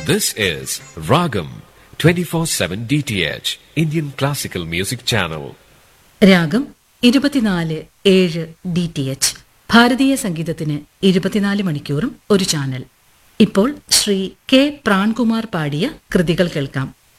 This is Ragam 24/7 DTH Indian Classical Music Channel. രാഗം 24/7 DTH ഭാരതീയ സംഗീതത്തിന് 24 മണിക്കൂറും ഒരു ചാനൽ. ഇപ്പോൾ ശ്രീ കെ പ്രാൺകുമാർ പാടിയ കൃതികൾ കേൾക്കാം.